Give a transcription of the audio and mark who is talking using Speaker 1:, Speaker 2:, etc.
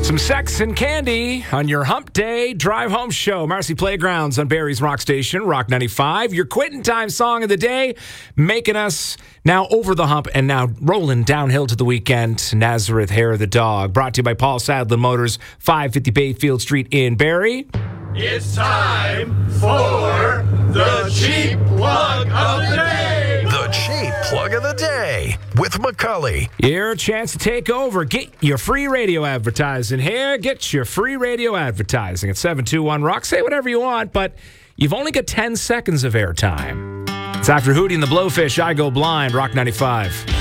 Speaker 1: Some sex and candy on your hump day drive home show. Marcy Playgrounds on Barrie's Rock Station, Rock 95. Your quitting time song of the day, making us now over the hump and now rolling downhill to the weekend. Nazareth Hair of the Dog, brought to you by Paul Sadler Motors, 550 Bayfield Street in Barrie.
Speaker 2: It's time for the cheap plug of the day.
Speaker 3: The cheap plug of the day with McCully.
Speaker 1: Your chance to take over. Get your free radio advertising here. Get your free radio advertising at 721 Rock. Say whatever you want, but you've only got 10 seconds of airtime. It's after Hootie and the Blowfish, I Go Blind, Rock 95.